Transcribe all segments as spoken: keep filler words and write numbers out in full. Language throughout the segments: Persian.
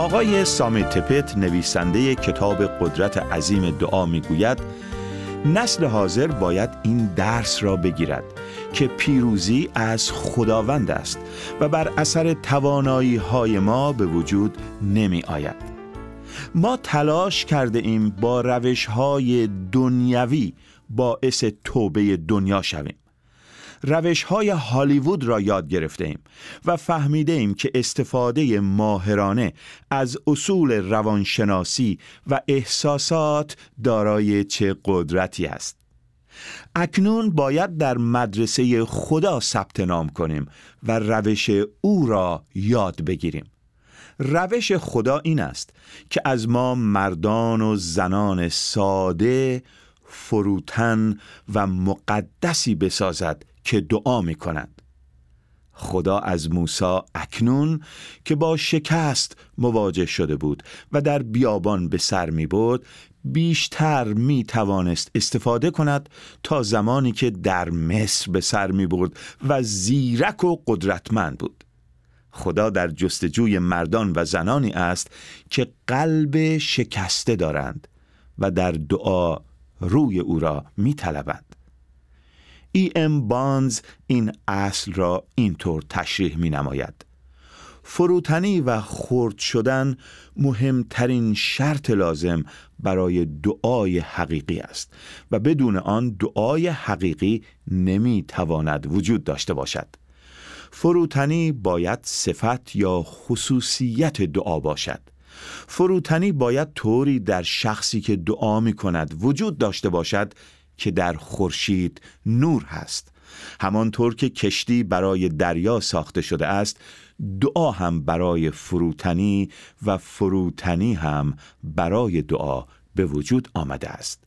آقای سامی تپت نویسنده کتاب قدرت عظیم دعا میگوید نسل حاضر باید این درس را بگیرد که پیروزی از خداوند است و بر اثر توانایی های ما به وجود نمی آید. ما تلاش کرده ایم با روش های دنیوی باعث توبه دنیا شویم. روش های هالیوود را یاد گرفته ایم و فهمیده ایم که استفاده ماهرانه از اصول روانشناسی و احساسات دارای چه قدرتی است. اکنون باید در مدرسه خدا ثبت نام کنیم و روش او را یاد بگیریم. روش خدا این است که از ما مردان و زنان ساده، فروتن و مقدسی بسازد که دعا می کنند. خدا از موسی اکنون که با شکست مواجه شده بود و در بیابان به سر می برد بیشتر می توانست استفاده کند تا زمانی که در مصر به سر می برد و زیرک و قدرتمند بود. خدا در جستجوی مردان و زنانی است که قلب شکسته دارند و در دعا روی او را می طلبند. ای ام بانز این اصل را اینطور تشریح می نماید: فروتنی و خرد شدن مهمترین شرط لازم برای دعای حقیقی است و بدون آن دعای حقیقی نمی تواند وجود داشته باشد. فروتنی باید صفت یا خصوصیت دعا باشد. فروتنی باید طوری در شخصی که دعا می کند وجود داشته باشد که در خورشید نور هست. همانطور که کشتی برای دریا ساخته شده است، دعا هم برای فروتنی و فروتنی هم برای دعا به وجود آمده است.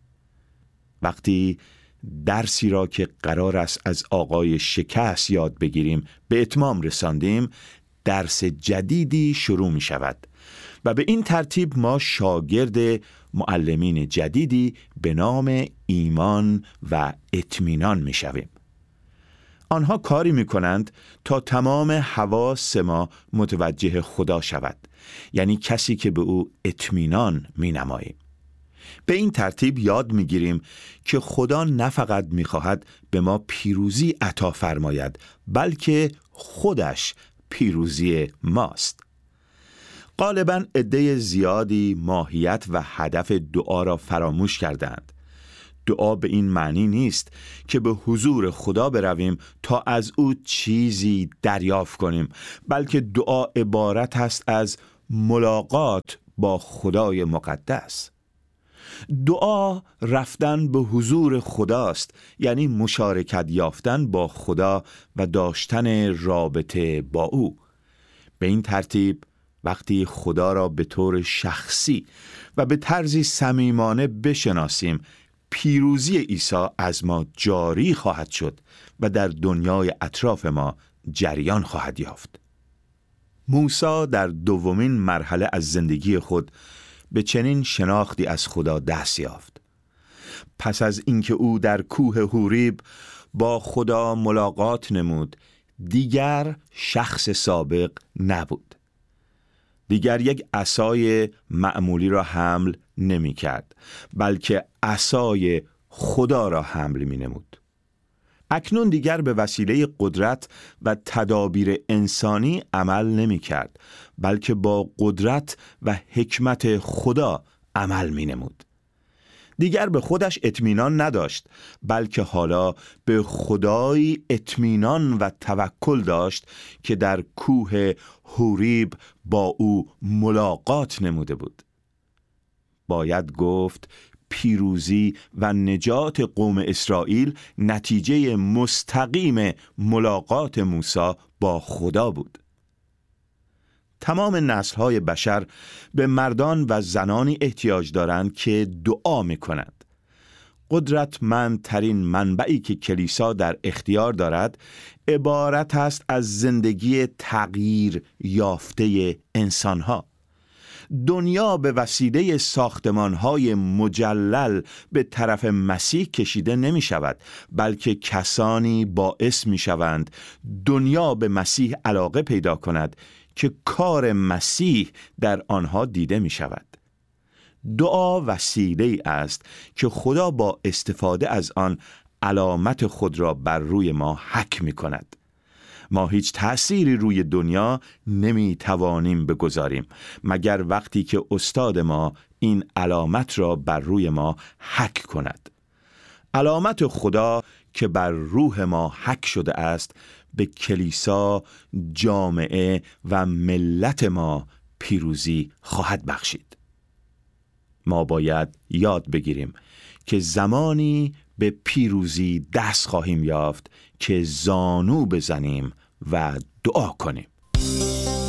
وقتی درسی را که قرار است از آقای شکست یاد بگیریم به اتمام رساندیم، درس جدیدی شروع می شود و به این ترتیب ما شاگرد معلمین جدیدی به نام ایمان و اطمینان می شویم. آنها کاری می کنند تا تمام حواس ما متوجه خدا شود، یعنی کسی که به او اطمینان می نماییم. به این ترتیب یاد می گیریم که خدا نه فقط می خواهد به ما پیروزی عطا فرماید، بلکه خودش پیروزی ماست. غالباً عده زیادی ماهیت و هدف دعا را فراموش کردند. دعا به این معنی نیست که به حضور خدا برویم تا از او چیزی دریافت کنیم، بلکه دعا عبارت است از ملاقات با خدای مقدس. دعا رفتن به حضور خداست، یعنی مشارکت یافتن با خدا و داشتن رابطه با او. به این ترتیب وقتی خدا را به طور شخصی و به طرزی صمیمانه بشناسیم، پیروزی عیسی از ما جاری خواهد شد و در دنیای اطراف ما جریان خواهد یافت. موسی در دومین مرحله از زندگی خود به چنین شناختی از خدا دست یافت. پس از اینکه او در کوه حوریب با خدا ملاقات نمود، دیگر شخص سابق نبود. دیگر یک عصای معمولی را حمل نمی کرد، بلکه عصای خدا را حمل می نمود. اکنون دیگر به وسیله قدرت و تدابیر انسانی عمل نمی کرد، بلکه با قدرت و حکمت خدا عمل می نمود. دیگر به خودش اطمینان نداشت، بلکه حالا به خدایی اطمینان و توکل داشت که در کوه حوریب با او ملاقات نموده بود. باید گفت پیروزی و نجات قوم اسرائیل نتیجه مستقیم ملاقات موسی با خدا بود. تمام نسل‌های بشر به مردان و زنانی احتیاج دارند که دعا می‌کنند. قدرتمندترین منبعی که کلیسا در اختیار دارد عبارت است از زندگی تغییر یافته انسان‌ها. دنیا به وسیله ساختمان‌های مجلل به طرف مسیح کشیده نمی شود، بلکه کسانی باعث می شوند دنیا به مسیح علاقه پیدا کند که کار مسیح در آنها دیده می شود. دعا وسیله‌ای است که خدا با استفاده از آن علامت خود را بر روی ما حک می کند. ما هیچ تأثیری روی دنیا نمی توانیم بگذاریم مگر وقتی که استاد ما این علامت را بر روی ما حک کند. علامت خدا که بر روح ما حک شده است به کلیسا، جامعه و ملت ما پیروزی خواهد بخشید. ما باید یاد بگیریم که زمانی به پیروزی دست خواهیم یافت که زانو بزنیم و دعا کنیم.